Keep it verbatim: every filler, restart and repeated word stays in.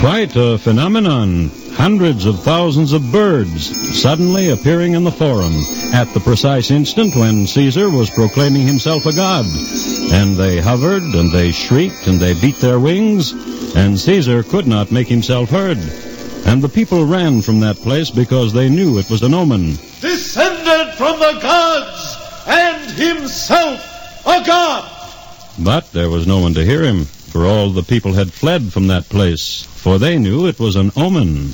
Quite a phenomenon. Hundreds of thousands of birds suddenly appearing in the forum at the precise instant when Caesar was proclaiming himself a god. And they hovered, and they shrieked, and they beat their wings, and Caesar could not make himself heard. And the people ran from that place because they knew it was an omen. Descended from the gods, and himself a god! But there was no one to hear him, for all the people had fled from that place, for they knew it was an omen.